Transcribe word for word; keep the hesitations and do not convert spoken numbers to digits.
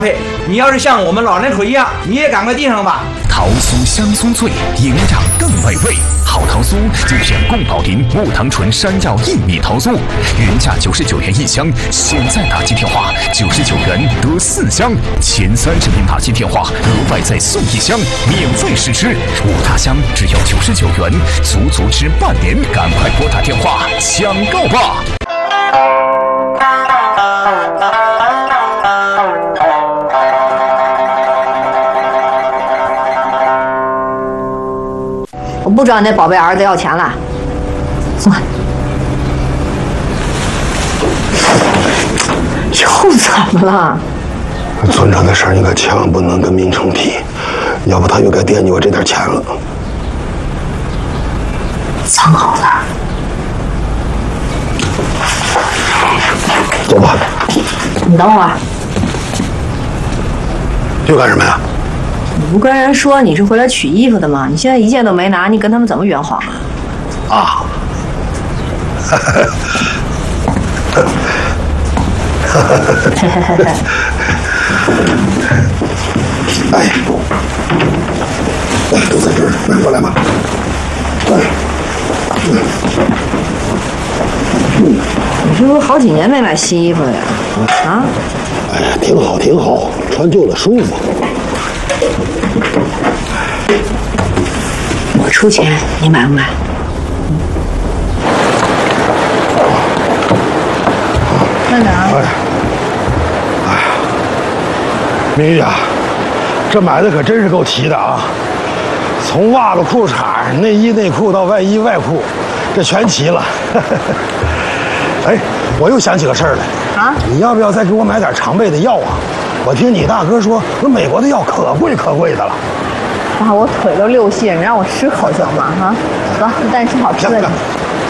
配。你要是像我们老人口一样，你也赶快订上吧。 桃酥香酥脆，营养更美味。好桃酥就选宫保林木糖醇山药薏米桃酥，原价九十九元一箱，现在打进电话九十九元得四箱，前三十名打进电话额外再送一箱，免费试吃。五大箱只要九十九元，足足吃半年，赶快拨打电话抢购吧！ 我不找你那宝贝儿子要钱了，算了。又怎么了？ 村长的事儿你可千万不能跟明成提，要不他又该惦记我这点钱了。 藏好了。 走吧。 你等会儿。 又干什么呀？ 你不跟人说你是回来取衣服的吗？你现在一件都没拿，你跟他们怎么圆谎啊？ 啊！哎，哎，都在这儿，来过来吧。来， 嗯，你是不是好几年没买新衣服了呀？啊？ 哎呀，挺好，挺好，穿旧了舒服。 我出钱，你买不买？嗯。慢点啊！ 哎，哎呀，明玉啊，这买的可真是够齐的啊！从袜子、裤衩、内衣、内裤到外衣、外裤，这全齐了。哎，我又想起个事儿来啊！你要不要再给我买点常备的药啊？我听你大哥说，那美国的药可贵可贵的了。 啊，我腿都溜泄，你让我吃口行吗？啊，走，带你吃好吃的。